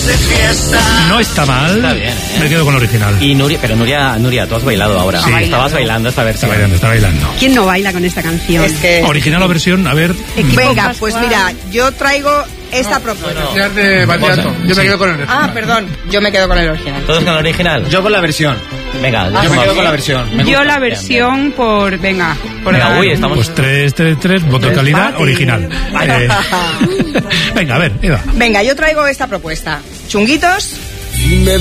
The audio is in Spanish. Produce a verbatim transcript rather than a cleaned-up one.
de fiesta. No está mal. Está bien, ¿eh? Me quedo con el original. Y Nuria, pero Nuria, Nuria, tú has bailado ahora. Sí. Estabas bailando esta Está versión. bailando, está bailando. ¿Quién no baila con esta canción? Es que... Original o versión, a ver. Venga, pues mira, yo traigo esta propuesta. Ya de bachillerato. Yo me quedo con el Ah, perdón, yo me quedo con el original. ¿Todos con el original? Yo con la versión. Venga, Yo me quedo con la versión. Me Yo gusta. la versión por... Venga, por Venga, ganar uy, un- estamos... Pues tres, tres, tres, voto de calidad, Empate. original. Eh, venga, a ver, Eva. Venga, yo traigo esta propuesta. Chunguitos.